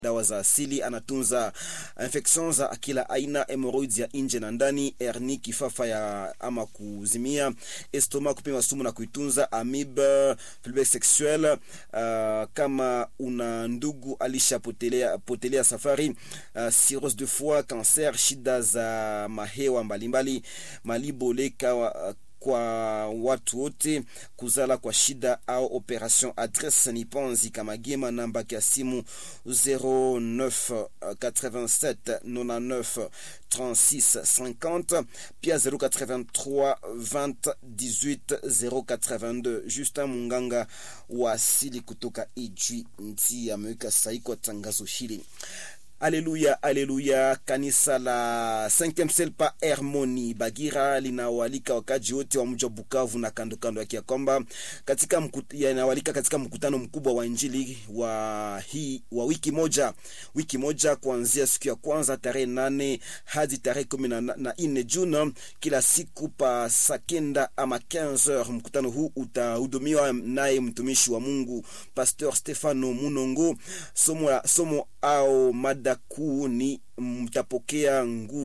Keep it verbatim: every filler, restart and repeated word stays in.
dawa za asili, anatunza infection za kila aina, hemorrhoids ya nje na ndani, hernia, kifafa ya ama kuzimia, estoma, kupima sumu na kuitunza, amoeba, faiblesse sexuelle. Uh, kama una ndugu alishapotelea potelea safari, uh, cirrhose de foie, cancer, shida za mahewa mbalimbali, maliboleka uh, kwa watu wote, kuzala kwa shida au operation. Adresse ni Panzi Kamagema, namba ya simu zero neuf quatre-vingt-sept quatre-vingt-neuf trente-six cinquante, pia zero quatre-vingt-trois vingt dix-huit zero quatre-vingt-deux. Justin Munganga wa asili kutoka Ijwi nti ameweka saiko tangazo hili. Aleluya, aleluya. Kanisa la cinquième Selpa Harmonie Bagira linawalika wakaji wote wa mji wa Bukavu na kando kando yake kwamba katika yanawalika katika mkutano mkubwa wa injili wa hii wa wiki moja wiki moja kuanzia siku ya kwanza tarehe nane hadi tarehe kumi na nne Juni, kila siku pa sakenda ama quinze heures. Mkutano huu utahudumiwa naye mtumishi wa Mungu Pastor Stefano Munongo. Somo somo au mada kuu ni mtapokea nguvu